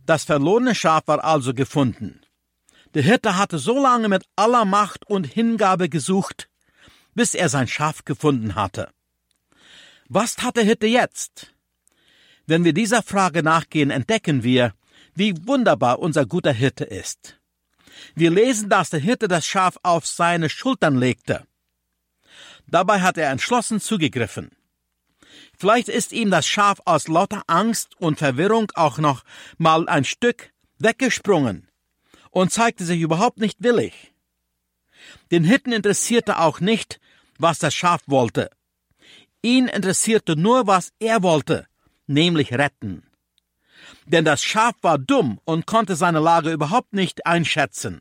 Das verlorene Schaf war also gefunden. Der Hirte hatte so lange mit aller Macht und Hingabe gesucht, bis er sein Schaf gefunden hatte. Was tat der Hirte jetzt? Wenn wir dieser Frage nachgehen, entdecken wir, wie wunderbar unser guter Hirte ist. Wir lesen, dass der Hirte das Schaf auf seine Schultern legte. Dabei hat er entschlossen zugegriffen. Vielleicht ist ihm das Schaf aus lauter Angst und Verwirrung auch noch mal ein Stück weggesprungen und zeigte sich überhaupt nicht willig. Den Hirten interessierte auch nicht, was das Schaf wollte. Ihn interessierte nur, was er wollte, nämlich retten. Denn das Schaf war dumm und konnte seine Lage überhaupt nicht einschätzen.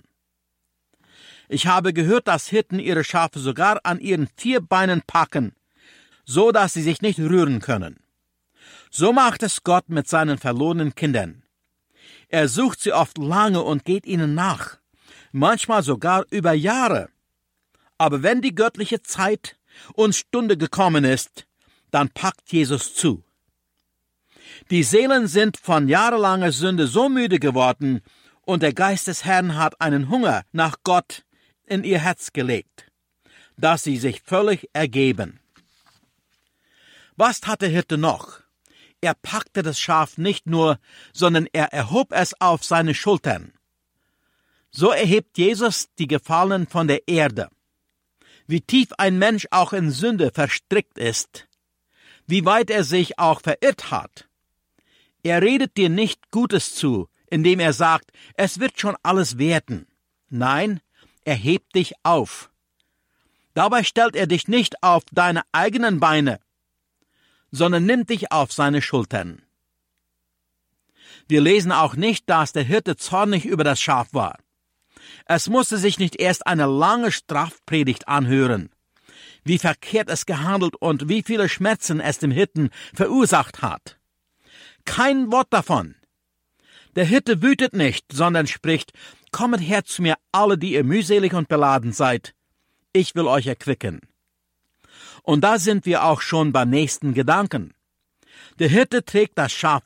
Ich habe gehört, dass Hirten ihre Schafe sogar an ihren 4 Beinen packen, so dass sie sich nicht rühren können. So macht es Gott mit seinen verlorenen Kindern. Er sucht sie oft lange und geht ihnen nach, manchmal sogar über Jahre. Aber wenn die göttliche Zeit und Stunde gekommen ist, dann packt Jesus zu. Die Seelen sind von jahrelanger Sünde so müde geworden, und der Geist des Herrn hat einen Hunger nach Gott in ihr Herz gelegt, dass sie sich völlig ergeben. Was tat der Hirte noch? Er packte das Schaf nicht nur, sondern er erhob es auf seine Schultern. So erhebt Jesus die Gefallenen von der Erde. Wie tief ein Mensch auch in Sünde verstrickt ist, wie weit er sich auch verirrt hat. Er redet dir nicht Gutes zu, indem er sagt, es wird schon alles werden. Nein, er hebt dich auf. Dabei stellt er dich nicht auf deine eigenen Beine, sondern nimmt dich auf seine Schultern. Wir lesen auch nicht, dass der Hirte zornig über das Schaf war. Es musste sich nicht erst eine lange Strafpredigt anhören, wie verkehrt es gehandelt und wie viele Schmerzen es dem Hirten verursacht hat. Kein Wort davon. Der Hirte wütet nicht, sondern spricht, kommet her zu mir alle, die ihr mühselig und beladen seid. Ich will euch erquicken. Und da sind wir auch schon beim nächsten Gedanken. Der Hirte trägt das Schaf